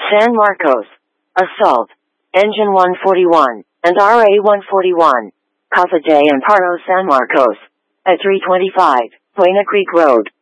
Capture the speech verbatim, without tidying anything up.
San Marcos. Assault. Engine one forty-one, and R A one forty-one. Casa de Amparo San Marcos. At three twenty-five, Buena Creek Road.